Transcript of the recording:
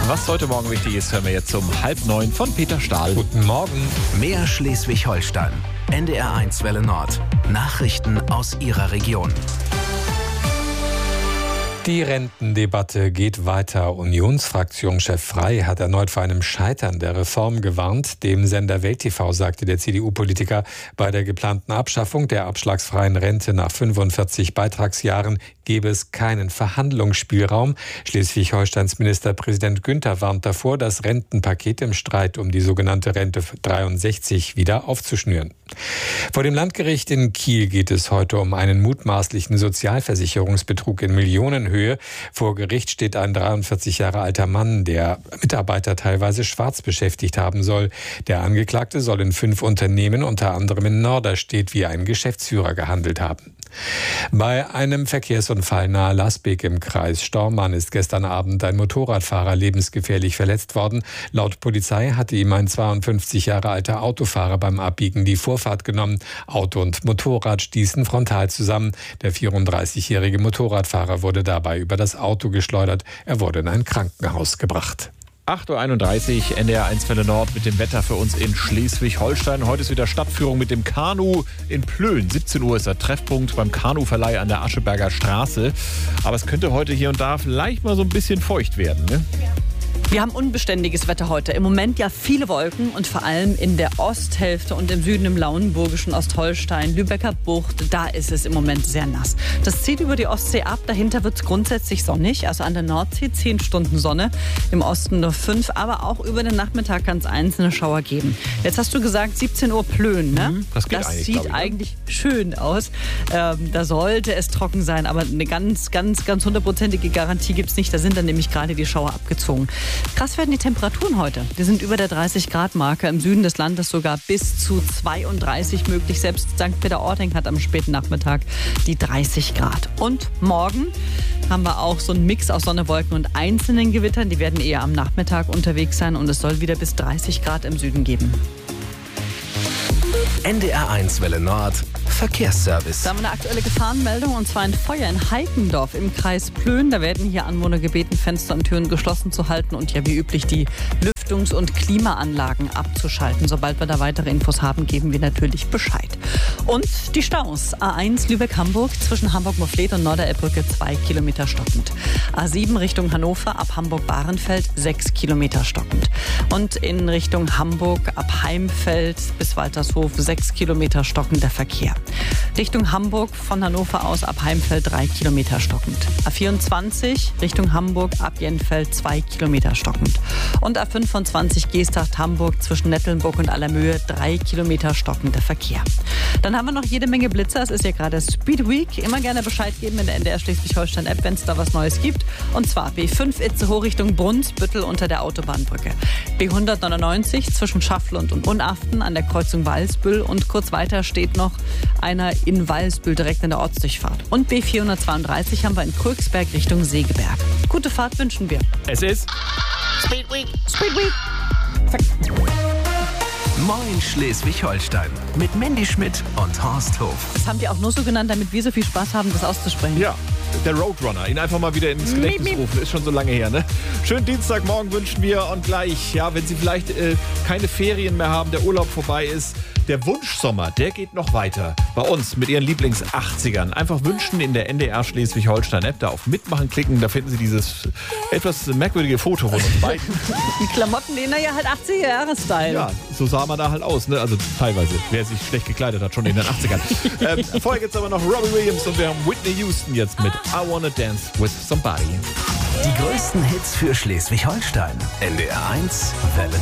Was heute Morgen wichtig ist, hören wir jetzt um 8:30 von Peter Stahl. Guten Morgen. Mehr Schleswig-Holstein. NDR1 Welle Nord. Nachrichten aus Ihrer Region. Die Rentendebatte geht weiter. Unionsfraktionschef Frey hat erneut vor einem Scheitern der Reform gewarnt. Dem Sender Welt TV sagte der CDU-Politiker, bei der geplanten Abschaffung der abschlagsfreien Rente nach 45 Beitragsjahren gebe es keinen Verhandlungsspielraum. Schleswig-Holsteins Ministerpräsident Günther warnt davor, das Rentenpaket im Streit um die sogenannte Rente 63 wieder aufzuschnüren. Vor dem Landgericht in Kiel geht es heute um einen mutmaßlichen Sozialversicherungsbetrug in Millionenhöhe. Vor Gericht steht ein 43 Jahre alter Mann, der Mitarbeiter teilweise schwarz beschäftigt haben soll. Der Angeklagte soll in 5 Unternehmen, unter anderem in Norderstedt, wie ein Geschäftsführer gehandelt haben. Bei einem Verkehrsunfall nahe Lasbeek im Kreis Stormann ist gestern Abend ein Motorradfahrer lebensgefährlich verletzt worden. Laut Polizei hatte ihm ein 52 Jahre alter Autofahrer beim Abbiegen die Vorfahrt genommen. Auto und Motorrad stießen frontal zusammen. Der 34-jährige Motorradfahrer wurde dabei über das Auto geschleudert. Er wurde in ein Krankenhaus gebracht. 8:31 Uhr, NDR1 Welle Nord mit dem Wetter für uns in Schleswig-Holstein. Heute ist wieder Stadtführung mit dem Kanu in Plön. 17 Uhr ist der Treffpunkt beim Kanuverleih an der Ascheberger Straße. Aber es könnte heute hier und da vielleicht mal so ein bisschen feucht werden, ne? Wir haben unbeständiges Wetter heute. Im Moment ja viele Wolken und vor allem in der Osthälfte und im Süden im lauenburgischen Ostholstein, Lübecker Bucht, da ist es im Moment sehr nass. Das zieht über die Ostsee ab, dahinter wird es grundsätzlich sonnig, also an der Nordsee 10 Stunden Sonne, im Osten nur 5, aber auch über den Nachmittag kann es einzelne Schauer geben. Jetzt hast du gesagt 17 Uhr Plön, ne? Das sieht eigentlich schön aus. Da sollte es trocken sein, aber eine ganz hundertprozentige Garantie gibt es nicht. Da sind dann nämlich gerade die Schauer abgezogen. Krass werden die Temperaturen heute. Die sind über der 30-Grad-Marke. Im Süden des Landes sogar bis zu 32 möglich. Selbst St. Peter-Ording hat am späten Nachmittag die 30 Grad. Und morgen haben wir auch so einen Mix aus Sonne, Wolken und einzelnen Gewittern. Die werden eher am Nachmittag unterwegs sein und es soll wieder bis 30 Grad im Süden geben. NDR1 Welle Nord. Verkehrsservice. Da haben wir eine aktuelle Gefahrenmeldung, und zwar ein Feuer in Heikendorf im Kreis Plön. Da werden hier Anwohner gebeten, Fenster und Türen geschlossen zu halten und ja wie üblich die Lüftungs- und Klimaanlagen abzuschalten. Sobald wir da weitere Infos haben, geben wir natürlich Bescheid. Und die Staus. A1 Lübeck-Hamburg zwischen Hamburg-Moffleth und Norderelbbrücke 2 Kilometer stockend. A7 Richtung Hannover ab Hamburg-Bahrenfeld 6 Kilometer stockend. Und in Richtung Hamburg ab Heimfeld bis Waltershof 6 Kilometer stockender Verkehr. Richtung Hamburg von Hannover aus ab Heimfeld 3 Kilometer stockend. A24 Richtung Hamburg ab Jenfeld 2 Kilometer stockend. Und A25 Geesthacht-Hamburg zwischen Nettelnburg und Allermöhe 3 Kilometer stockender Verkehr. Dann haben wir noch jede Menge Blitzer. Es ist ja gerade Speed Week. Immer gerne Bescheid geben in der NDR Schleswig-Holstein-App, wenn es da was Neues gibt. Und zwar B5 Itzehoe Richtung Brunsbüttel unter der Autobahnbrücke. B199 zwischen Schafflund und Unaften an der Kreuzung Walsbüll. Und kurz weiter steht noch einer in Walsbüll direkt an der Ortsdurchfahrt. Und B432 haben wir in Krögsberg Richtung Segeberg. Gute Fahrt wünschen wir. Es ist Speed Week. Speed Week. Moin Schleswig-Holstein mit Mandy Schmidt und Horst Hof. Das haben die auch nur so genannt, damit wir so viel Spaß haben, das auszusprechen. ja der Roadrunner. Ihn einfach mal wieder ins Gedächtnis rufen. Ist schon so lange her, ne? Schönen Dienstagmorgen wünschen wir und gleich, ja, wenn Sie vielleicht keine Ferien mehr haben, der Urlaub vorbei ist, der Wunschsommer, der geht noch weiter. Bei uns mit Ihren Lieblings-80ern. Einfach wünschen in der NDR Schleswig-Holstein-App, da auf Mitmachen klicken, da finden Sie dieses etwas merkwürdige Foto von uns beiden. Die Klamotten, denen er ja halt 80er-Jahre-Style. Ja, so sah man da halt aus, ne? Also teilweise, wer sich schlecht gekleidet hat, schon in den 80ern. Vorher gibt's aber noch Robbie Williams und wir haben Whitney Houston jetzt mit I Wanna Dance with Somebody. Die größten Hits für Schleswig-Holstein. NDR1 Welle